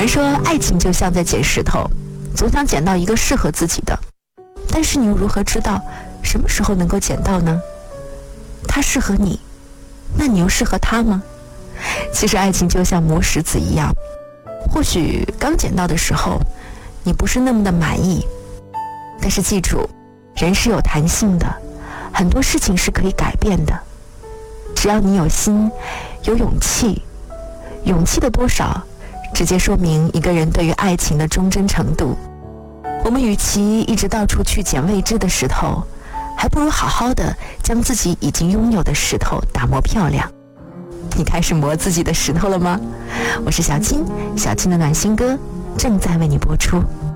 人说爱情就像在捡石头，总想捡到一个适合自己的，但是你又如何知道什么时候能够捡到呢？他适合你，那你又适合他吗？其实爱情就像磨石子一样，或许刚捡到的时候你不是那么的满意，但是记住，人是有弹性的，很多事情是可以改变的。只要你有心，有勇气，勇气的多少直接说明一个人对于爱情的忠贞程度。我们与其一直到处去捡未知的石头，还不如好好的将自己已经拥有的石头打磨漂亮。你开始磨自己的石头了吗？我是小青，小青的暖心歌正在为你播出。